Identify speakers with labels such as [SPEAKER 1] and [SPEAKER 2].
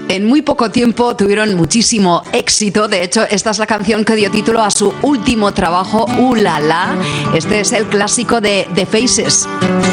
[SPEAKER 1] En muy poco tiempo tuvieron muchísimo éxito. De hecho, esta es la canción que dio título a su último trabajo, La La. Este es el clásico de The Faces.